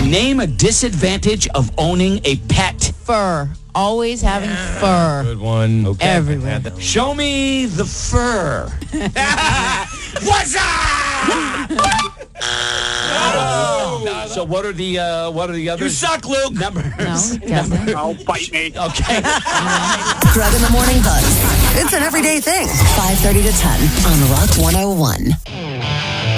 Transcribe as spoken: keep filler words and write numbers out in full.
Name a disadvantage of owning a pet. Fur. Always having fur. Good one. Okay. Everywhere. Show me the fur. What's up? Oh. So what are the uh, what are the others? You suck, Luke. Numbers. No, guessing. Oh, bite me. Okay. Greg in the Morning Buzz. It's an everyday thing. five thirty to ten on Rock one oh one.